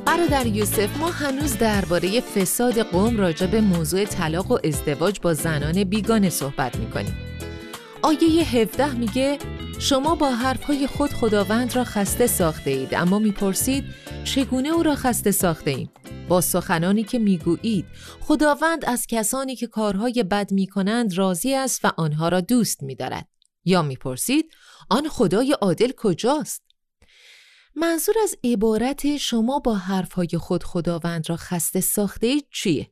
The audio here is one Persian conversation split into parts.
برادر یوسف، ما هنوز درباره فساد قوم راجع به موضوع طلاق و ازدواج با زنان بیگانه صحبت می‌کنیم. آیه 17 میگه شما با حرفهای خود خداوند را خسته ساخته اید، اما میپرسید چگونه او را خسته ساخته ایم؟ با سخنانی که میگویید خداوند از کسانی که کارهای بد میکنند راضی است و آنها را دوست می‌دارد. یا میپرسید آن خدای عادل کجاست؟ منظور از عبارت شما با حرفهای خود خداوند را خسته ساخته اید چیه؟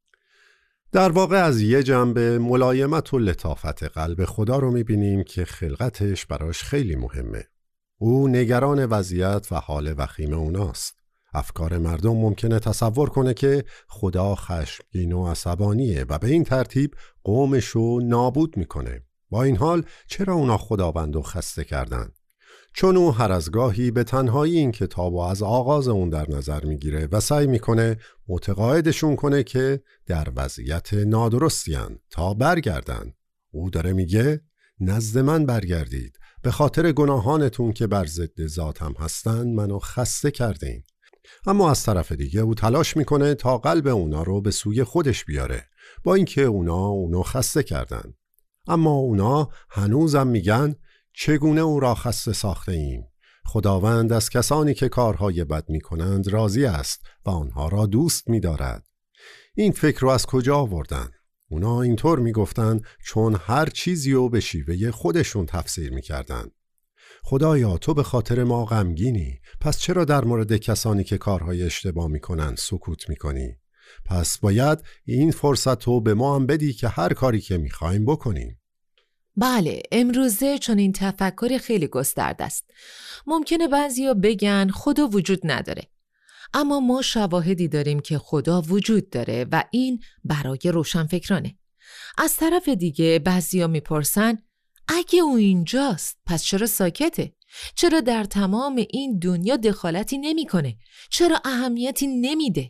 در واقع از یه جنبه ملایمت و لطافت قلب خدا رو میبینیم که خلقتش براش خیلی مهمه. او نگران وضعیت و حال وخیم اوناست. افکار مردم ممکنه تصور کنه که خدا خشمگین و عصبانیه و به این ترتیب قومشو نابود میکنه. با این حال چرا اونا خداوندو خسته کردن؟ چون او هر از گاهی به تنهایی این کتابو از آغاز اون در نظر میگیره و سعی میکنه متقاعدشون کنه که در وضعیت نادرستی هن تا برگردن. او داره میگه نزد من برگردید، به خاطر گناهانتون که بر ضد ذاتم هستن منو خسته کردین. اما از طرف دیگه او تلاش میکنه تا قلب اونا رو به سوی خودش بیاره، با اینکه اونا اونو خسته کردن. اما اونا هنوزم میگن چگونه او را خسته ساخته ایم؟ خداوند از کسانی که کارهای بد می کنند راضی است و آنها را دوست می دارد. این فکر رو از کجا آوردن؟ اونا اینطور می گفتن چون هر چیزی رو به شیوه خودشون تفسیر می کردن. خدایا تو به خاطر ما غمگینی، پس چرا در مورد کسانی که کارهای اشتباه می کنند سکوت می کنی؟ پس باید این فرصت رو به ما هم بدی که هر کاری که می خواهیم بکنیم. بله، امروزه چون این تفکر خیلی گسترده است. ممکنه بعضیا بگن خدا وجود نداره. اما ما شواهدی داریم که خدا وجود داره و این برای روشنفکرانه. از طرف دیگه بعضیا میپرسن اگه او اینجاست پس چرا ساکته؟ چرا در تمام این دنیا دخالتی نمیکنه؟ چرا اهمیتی نمیده؟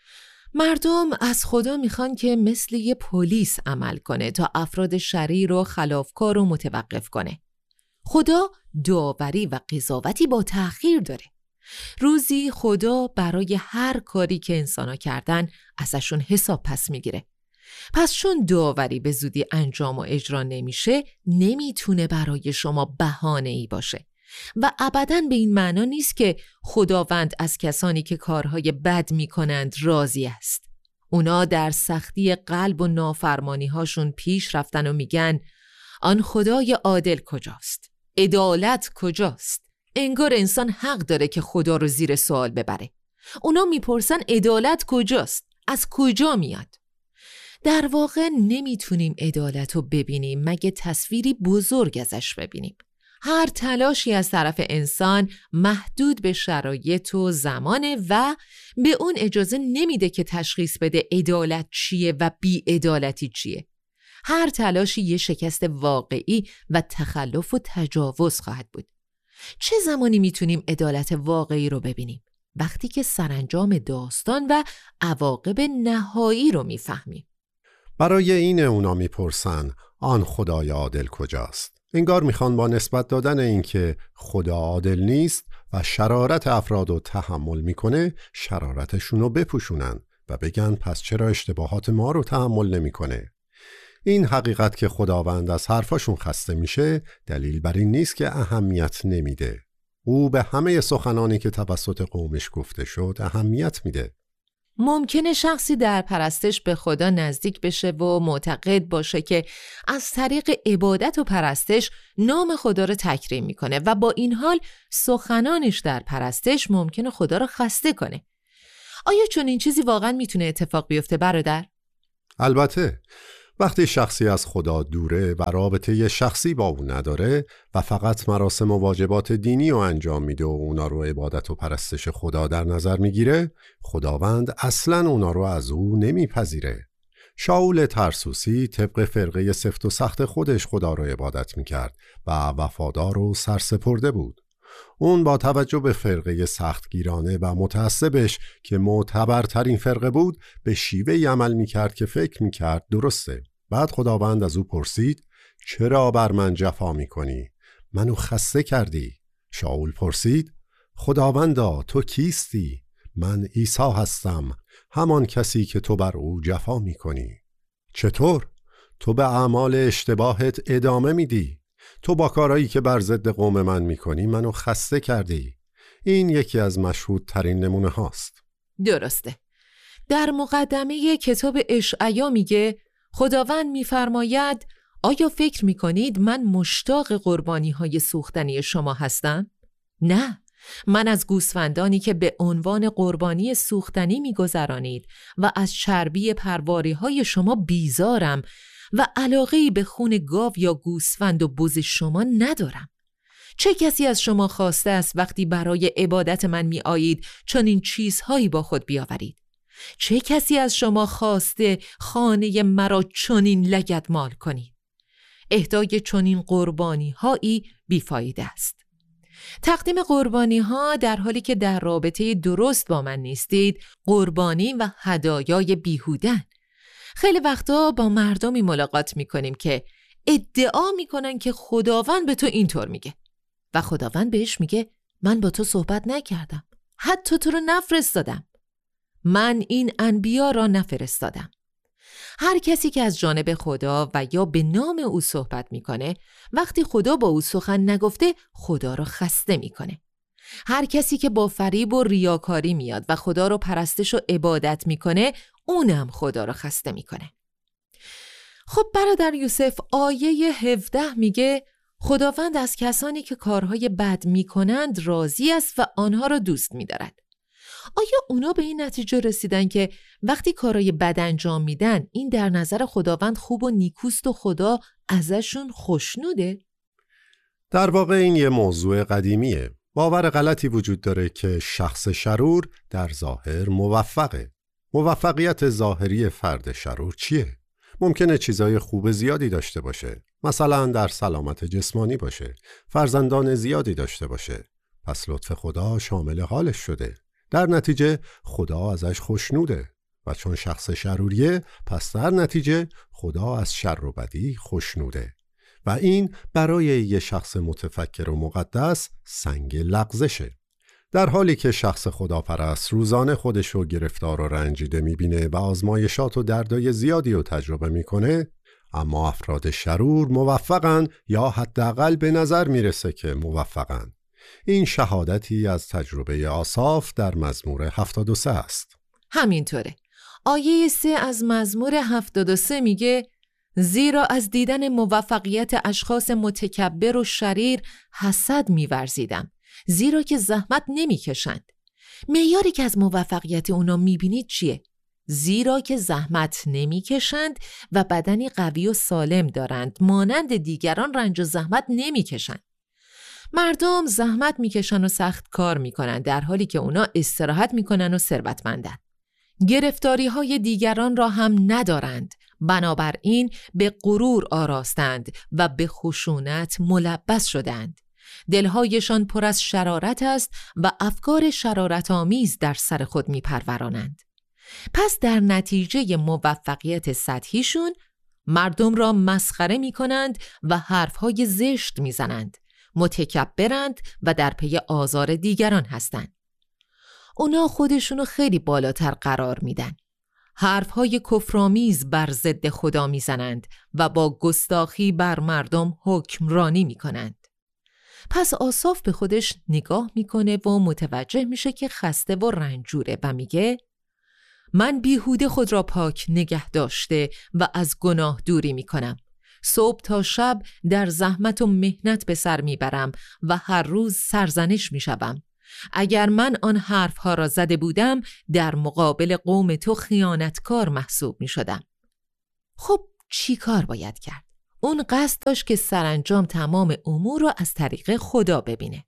مردم از خدا میخوان که مثل یه پلیس عمل کنه تا افراد شریر و خلافکار رو متوقف کنه. خدا داوری و قضاوتی با تأخیر داره. روزی خدا برای هر کاری که انسانا کردن ازشون حساب پس میگیره. پس چون داوری به زودی انجام و اجرا نمیشه، نمیتونه برای شما بهانه‌ای باشه. و ابداً به این معنا نیست که خداوند از کسانی که کارهای بد میکنند راضی است. اونا در سختی قلب و نافرمانی هاشون پیش رفتن و میگن آن خدای عادل کجاست؟ عدالت کجاست؟ انگار انسان حق داره که خدا رو زیر سوال ببره. اونا میپرسن عدالت کجاست؟ از کجا میاد؟ در واقع نمیتونیم عدالت رو ببینیم مگه تصویری بزرگ ازش ببینیم. هر تلاشی از طرف انسان محدود به شرایط و زمانه و به اون اجازه نمیده که تشخیص بده عدالت چیه و بی‌عدالتی چیه. هر تلاشی یه شکست واقعی و تخلف و تجاوز خواهد بود. چه زمانی میتونیم عدالت واقعی رو ببینیم؟ وقتی که سرانجام داستان و عواقب نهایی رو میفهمیم. برای این اونا میپرسن آن خدای عادل کجاست؟ انگار میخوان با نسبت دادن این که خدا عادل نیست و شرارت افراد رو تحمل میکنه شرارتشون رو بپوشونن و بگن پس چرا اشتباهات ما رو تحمل نمیکنه. این حقیقت که خداوند از حرفاشون خسته میشه دلیل بر این نیست که اهمیت نمیده. او به همه سخنانی که توسط قومش گفته شد اهمیت میده. ممکنه شخصی در پرستش به خدا نزدیک بشه و معتقد باشه که از طریق عبادت و پرستش نام خدا رو تکریم میکنه و با این حال سخنانش در پرستش ممکنه خدا رو خسته کنه. آیا چون این چیزی واقعا میتونه اتفاق بیفته برادر؟ البته وقتی شخصی از خدا دوره و رابطه شخصی با او نداره و فقط مراسم و واجبات دینی رو انجام میده و اونا رو عبادت و پرستش خدا در نظر میگیره، خداوند اصلاً اونا رو از او نمیپذیره. شاول ترسوسی طبق فرقه سفت و سخت خودش خدا رو عبادت میکرد و وفادار و سرسپرده بود. اون با توجه به فرقه سختگیرانه و متعصبش که معتبرترین فرقه بود به شیوهی عمل میکرد که فکر میکرد درسته. بعد خداوند از او پرسید چرا بر من جفا میکنی؟ منو خسته کردی. شاول پرسید خداوندا تو کیستی؟ من عیسی هستم، همان کسی که تو بر او جفا می‌کنی. چطور؟ تو به اعمال اشتباهت ادامه میدی. تو با کارهایی که بر ضد قوم من می‌کنی منو خسته کردی. این یکی از مشهودترین نمونه هاست. درسته. در مقدمه کتاب اشعیا میگه خداوند میفرماید آیا فکر میکنید من مشتاق قربانی های سوختنی شما هستم؟ نه، من از گوسفندانی که به عنوان قربانی سوختنی میگذرانید و از چربی پرواری های شما بیزارم و علاقه‌ای به خون گاو یا گوسفند و بز شما ندارم. چه کسی از شما خواسته است وقتی برای عبادت من می آیید چون این چیزهایی با خود بیاورید؟ چه کسی از شما خواسته خانه مرا چنین لگدمال کنید؟ اهدای چنین قربانی هایی بیفایده است. تقدیم قربانی ها در حالی که در رابطه درست با من نیستید قربانی و هدایای بیهودن. خیلی وقتا با مردمی ملاقات می کنیم که ادعا می کنن که خداوند به تو اینطور میگه و خداوند بهش میگه من با تو صحبت نکردم، حتی تو رو نفرستادم، من این انبیا را نفرستادم. هر کسی که از جانب خدا و یا به نام او صحبت میکنه وقتی خدا با او سخن نگفته خدا را خسته میکنه. هر کسی که با فریب و ریاکاری میاد و خدا را پرستش و عبادت میکنه اونم خدا را خسته میکنه. خب برادر یوسف آیه 17 میگه خداوند از کسانی که کارهای بد میکنند راضی است و آنها را دوست میدارد. آیا اونا به این نتیجه رسیدن که وقتی کارهای بد انجام میدن این در نظر خداوند خوب و نیکوست و خدا ازشون خوشنوده؟ در واقع این یه موضوع قدیمیه. باور غلطی وجود داره که شخص شرور در ظاهر موفقه. موفقیت ظاهری فرد شرور چیه؟ ممکنه چیزای خوب زیادی داشته باشه، مثلا در سلامت جسمانی باشه، فرزندان زیادی داشته باشه، پس لطف خدا شامل حالش شده. در نتیجه خدا ازش خوشنوده و چون شخص شروریه پس در نتیجه خدا از شر و بدی خوشنوده و این برای یه شخص متفکر و مقدس سنگ لغزشه. در حالی که شخص خداپرست روزانه خودش رو گرفتار و رنجیده میبینه و آزمایشات و دردای زیادی رو تجربه میکنه، اما افراد شرور موفقن یا حداقل به نظر میرسه که موفقن. این شهادتی از تجربه آساف در مزمور 73 است. همینطوره. آیه 3 از مزمور 73 میگه زیرا از دیدن موفقیت اشخاص متکبر و شریر حسد میورزیدم، زیرا که زحمت نمیکشند. معیاری که از موفقیت اونا میبینید چیه؟ زیرا که زحمت نمیکشند و بدنی قوی و سالم دارند، مانند دیگران رنج و زحمت نمیکشند. مردم زحمت میکشن و سخت کار میکنن در حالی که اونا استراحت میکنن و ثروتمندن. گرفتاری های دیگران را هم ندارند، بنابراین به غرور آراستند و به خشونت ملبس شدند. دلهایشان پر از شرارت است و افکار شرارت آمیز در سر خود میپرورانند. پس در نتیجه موفقیت سطحیشون مردم را مسخره میکنند و حرفهای زشت میزنند، متکبرند و در پی آزار دیگران هستند. اونا خودشونو خیلی بالاتر قرار میدن. حرفهای کفرآمیز بر ضد خدا میزنند و با گستاخی بر مردم حکمرانی میکنند. پس آساف به خودش نگاه میکنه و متوجه میشه که خسته و رنجوره و میگه من بیهوده خود را پاک نگه داشته و از گناه دوری میکنم. صبح تا شب در زحمت و مهنت به سر میبرم و هر روز سرزنش میشوم. اگر من آن حرفها را زده بودم در مقابل قوم تو خیانتکار محسوب میشدم. خب چی کار باید کرد؟ اون قصد داشت که سرانجام تمام امور را از طریق خدا ببینه.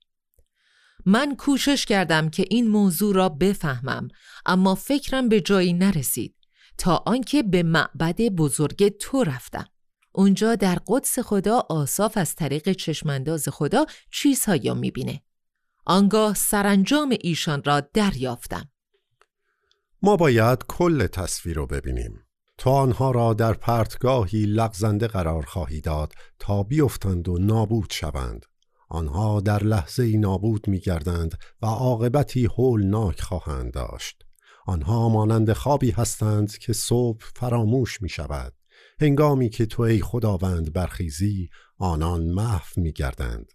من کوشش کردم که این موضوع را بفهمم، اما فکرم به جایی نرسید تا آنکه به معبد بزرگ تو رفتم. اونجا در قدس خدا آساف از طریق چشمانداز خدا چیزهایی میبینه. آنگاه سرانجام ایشان را دریافتم. ما باید کل تصویر رو ببینیم. تا آنها را در پرتگاهی لغزنده قرار خواهی داد تا بیفتند و نابود شوند. آنها در لحظه‌ای نابود می‌گردند و عاقبتی هولناک خواهند داشت. آنها مانند خوابی هستند که صبح فراموش می‌شود. هنگامی که تو ای خداوند برخیزی، آنان محو می‌گردند.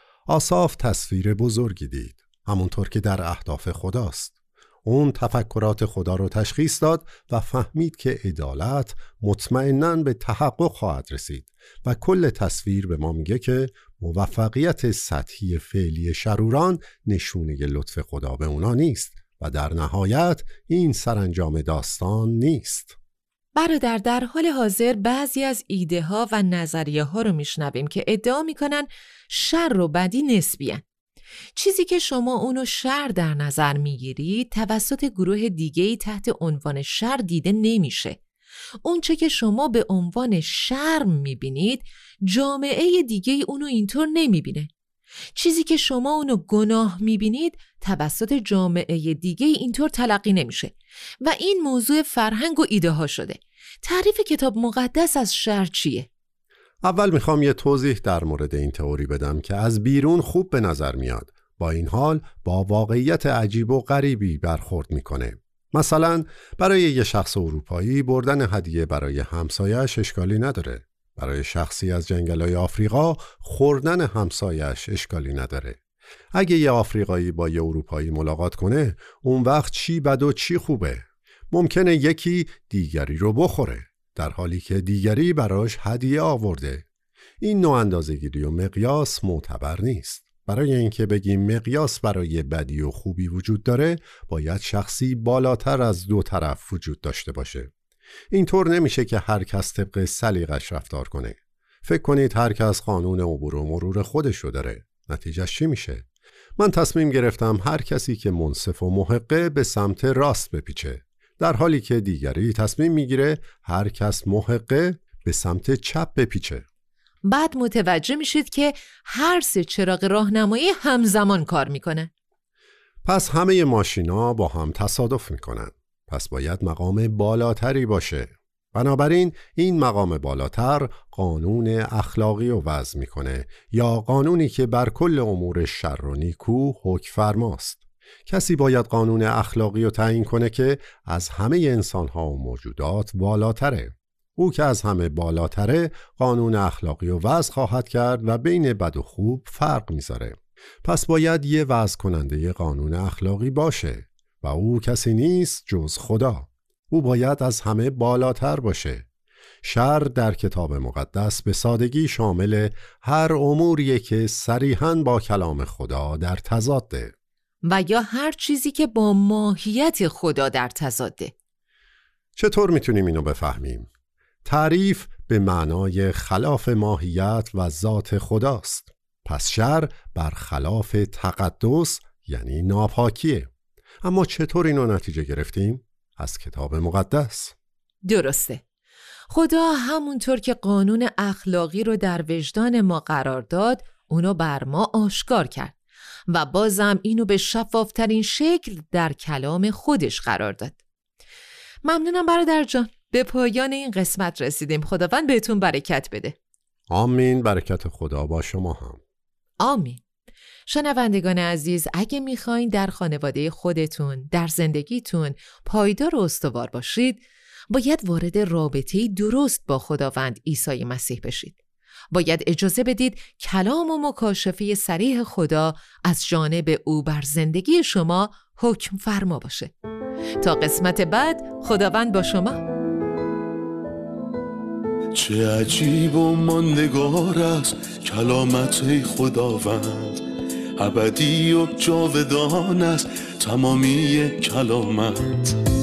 آساف تصویر بزرگی دید، همونطور که در اهداف خداست. اون تفکرات خدا رو تشخیص داد و فهمید که عدالت مطمئناً به تحقق خواهد رسید و کل تصویر به ما میگه که موفقیت سطحی فعلی شروران نشونه لطف خدا به اونا نیست و در نهایت این سرانجام داستان نیست. برادر، در حال حاضر بعضی از ایده ها و نظریه ها رو میشنویم که ادعا میکنن شر و بدی نسبیه. چیزی که شما اونو شر در نظر میگیرید توسط گروه دیگه‌ای تحت عنوان شر دیده نمیشه. اون چه که شما به عنوان شر میبینید جامعه دیگه‌ای اونو اینطور نمیبینه. چیزی که شما اونو گناه میبینید توسط جامعه دیگه‌ای اینطور تلقی نمیشه و این موضوع فرهنگ و ایده ها شده. تعریف کتاب مقدس از شر چیه؟ اول میخوام یه توضیح در مورد این تئوری بدم که از بیرون خوب به نظر میاد، با این حال با واقعیت عجیب و غریبی برخورد میکنه. مثلا برای یه شخص اروپایی بردن هدیه برای همسایه‌اش اشکالی نداره. برای شخصی از جنگل‌های آفریقا خوردن همسایه‌اش اشکالی نداره. اگه یه آفریقایی با یه اروپایی ملاقات کنه، اون وقت چی بد و چی خوبه؟ ممکنه یکی دیگری رو بخوره، در حالی که دیگری براش هدیه آورده. این نوع اندازه‌گیری و مقیاس معتبر نیست. برای اینکه بگیم مقیاس برای بدی و خوبی وجود داره، باید شخصی بالاتر از دو طرف وجود داشته باشه. اینطور نمیشه که هر کس طبق سلیقش رفتار کنه. فکر کنید هر کس قانون عبور و مرور خودشو داره. نتیجهش چی میشه؟ من تصمیم گرفتم هر کسی که منصف و محقه به سمت راست بپیچه، در حالی که دیگری تصمیم میگیره هر کس محقه به سمت چپ بپیچه. بعد متوجه میشید که هر سه چراغ راهنمایی همزمان کار میکنه. پس همه ماشینا با هم تصادف میکنن. پس باید مقام بالاتری باشه. بنابراین این مقام بالاتر قانون اخلاقی رو وضع میکنه، یا قانونی که بر کل امور شر و نیکو حکم فرماست. کسی باید قانون اخلاقی رو تعیین کنه که از همه انسانها و موجودات بالاتره. او که از همه بالاتره قانون اخلاقی رو وضع خواهد کرد و بین بد و خوب فرق میذاره. پس باید یه وضع کننده قانون اخلاقی باشه و او کسی نیست جز خدا. او باید از همه بالاتر باشه. شر در کتاب مقدس به سادگی شامل هر اموریه که صریحاً با کلام خدا در تضاده و یا هر چیزی که با ماهیت خدا در تضاده. چطور میتونیم اینو بفهمیم؟ تعریف به معنای خلاف ماهیت و ذات خداست. پس شر برخلاف تقدس یعنی ناپاکیه. اما چطور اینو نتیجه گرفتیم؟ از کتاب مقدس. درسته. خدا همونطور که قانون اخلاقی رو در وجدان ما قرار داد، اونو بر ما آشکار کرد و بازم اینو به شفافترین شکل در کلام خودش قرار داد. ممنونم برادر جان. به پایان این قسمت رسیدیم. خداوند بهتون برکت بده. آمین. برکت خدا با شما هم. آمین. شنوندگان عزیز، اگه میخواین در خانواده خودتون، در زندگیتون پایدار و استوار باشید، باید وارد رابطه‌ای درست با خداوند عیسی مسیح بشید. باید اجازه بدید کلام و مکاشفه صریح خدا از جانب او بر زندگی شما حکم فرما باشه. تا قسمت بعد، خداوند با شما. چه عجیب و ماندگار است کلامت ای خداوند، ابدی و جاودان است تمامی کلامت.